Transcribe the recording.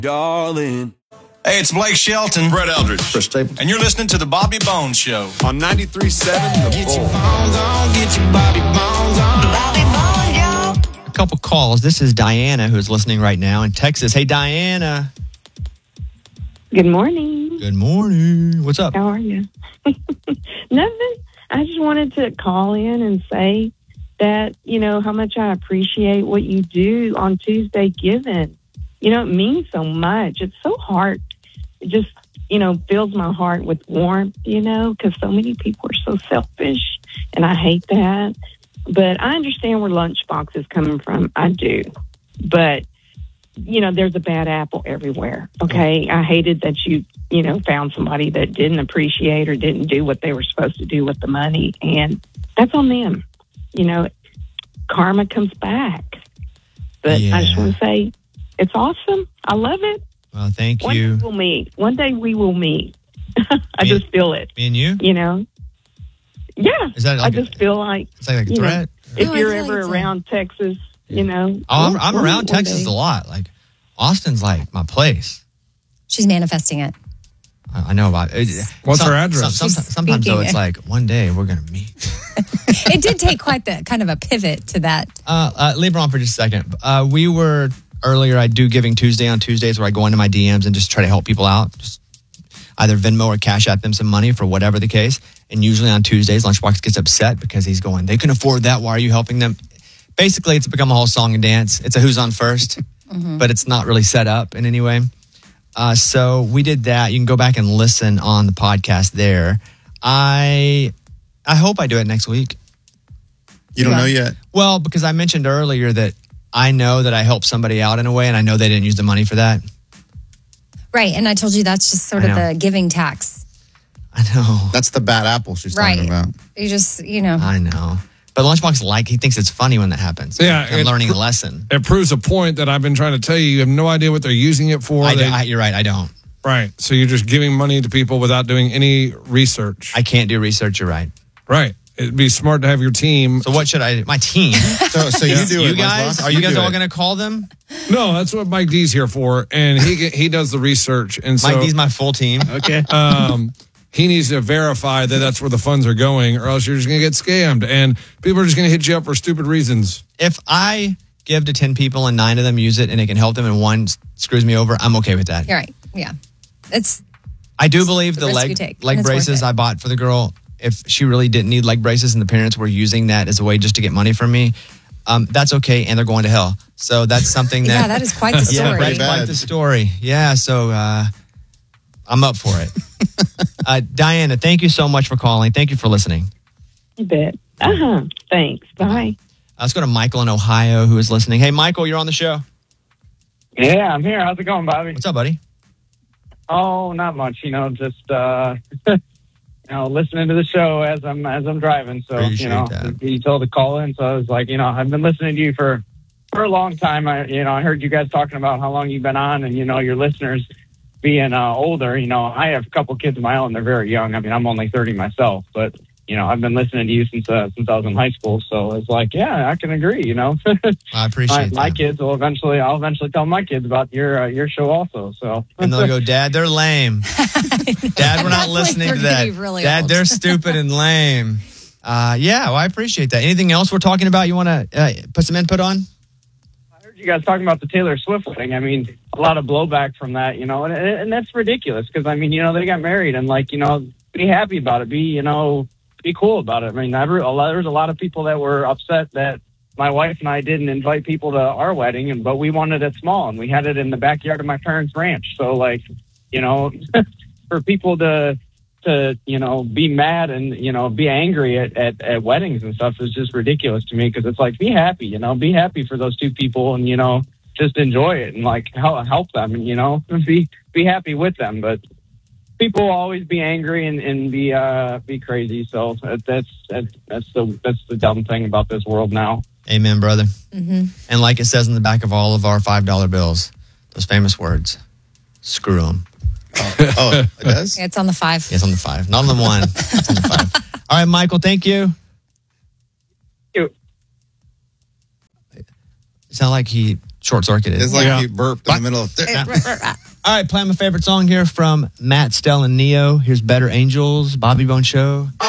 Darling. Hey, it's Blake Shelton. Brett Eldridge. Chris Staples. And you're listening to The Bobby Bones Show. On 93.7 The Bull. Get your Bobby Bones on. Bobby Bones, yo. A couple calls. This is Diana who's listening right now in Texas. Hey, Diana. Good morning. Good morning. What's up? How are you? Nothing. I just wanted to call in and say that, you know, how much I appreciate what you do on Tuesday Giving. You know, it means so much. It's so hard. It just, you know, fills my heart with warmth, you know, because so many people are so selfish, and I hate that. But I understand where Lunchbox is coming from. I do. But, you know, there's a bad apple everywhere, okay? I hated that you know, found somebody that didn't appreciate or didn't do what they were supposed to do with the money, and that's on them. You know, karma comes back. But I just want to say, it's awesome. I love it. Well, thank One you. day we'll meet. One day we will meet. I just feel it. Me and you? You know? Yeah. Is that like I just feel like... It's like a threat? If you're ever around Texas, you know... Oh, I'm around Texas a lot. Like, Austin's like my place. She's manifesting it. I know about it. What's her address? Sometimes, though, it's like, one day we're going to meet. It did take quite the kind of a pivot to that. Leave her on for just a second. We were... Earlier, I do Giving Tuesday on Tuesdays where I go into my DMs and just try to help people out. Just either Venmo or Cash App them some money for whatever the case. And usually on Tuesdays, Lunchbox gets upset because he's going, they can afford that. Why are you helping them? Basically, it's become a whole song and dance. It's a who's on first, but it's not really set up in any way. So we did that. You can go back and listen on the podcast there. I hope I do it next week. You don't know yet? Well, because I mentioned earlier that I know that I helped somebody out in a way, and I know they didn't use the money for that. Right, and I told you that's just sort of the giving tax. I know. That's the bad apple she's talking about. You just, you know. I know. But Lunchbox, he thinks it's funny when that happens. Yeah. I'm learning a lesson. It proves a point that I've been trying to tell you. You have no idea what they're using it for. You're right, I don't. Right. So you're just giving money to people without doing any research. I can't do research, you're right. Right. It'd be smart to have your team. So what should I do? My team? So you do it. You guys? Are you guys all going to call them? No, that's what Mike D's here for. And he does the research. And so, Mike D's my full team. Okay. He needs to verify that that's where the funds are going, or else you're just going to get scammed. And people are just going to hit you up for stupid reasons. If I give to 10 people and 9 of them use it and it can help them and 1 screws me over, I'm okay with that. You're right. Yeah. I do believe the leg braces I bought for the girl, if she really didn't need leg braces and the parents were using that as a way just to get money from me, that's okay, and they're going to hell. So that's something that... Yeah, that is quite the story. Yeah, that's quite the story. Yeah, so I'm up for it. Diana, thank you so much for calling. Thank you for listening. You bet. Thanks. Bye. Let's go to Michael in Ohio who is listening. Hey, Michael, you're on the show. Yeah, I'm here. How's it going, Bobby? What's up, buddy? Oh, not much. You know, just listening to the show as I'm driving. So you told to call in, so I was like, I've been listening to you for a long time. I heard you guys talking about how long you've been on, and your listeners being older. I have a couple kids of my own. They're very young. I mean, I'm only 30 myself, but I've been listening to you since I was in high school. So it's like, yeah, I can agree. I appreciate my kids will eventually. I'll eventually tell my kids about your show also. So and they'll go, Dad, they're lame. Dad, we're not listening to that. Really Dad, they're stupid and lame. Well, I appreciate that. Anything else we're talking about? You want to put some input on? I heard you guys talking about the Taylor Swift wedding. I mean, a lot of blowback from that. And that's ridiculous because they got married and be happy about it. Be cool about it. I mean, there's a lot of people that were upset that my wife and I didn't invite people to our wedding, but we wanted it small, and we had it in the backyard of my parents' ranch. So, for people to be mad and be angry at weddings and stuff is just ridiculous to me because it's like, be happy, be happy for those two people and just enjoy it and help them and be happy with them, but. People will always be angry and be crazy. So that's the dumb thing about this world now. Amen, brother. Mm-hmm. And like it says in the back of all of our $5 bills, those famous words, screw them. Oh, it does? It's on the 5. Yeah, it's on the 5. Not on the 1. It's on the 5. All right, Michael, thank you. Thank you. It sounded like he short circuited. It's like you burped in the middle of. All right, playing my favorite song here from Matt, Stell, and Neo. Here's Better Angels, Bobby Bone Show.